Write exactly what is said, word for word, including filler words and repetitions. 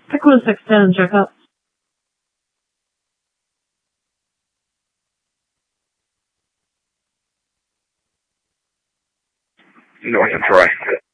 Pick one six ten and check up. North and Troy.